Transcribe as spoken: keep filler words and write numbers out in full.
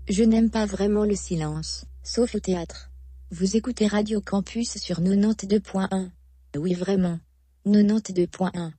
Je n'aime pas vraiment le silence, sauf au théâtre. Vous écoutez Radio Campus sur quatre-vingt-douze point un. Oui vraiment. quatre-vingt-douze point un.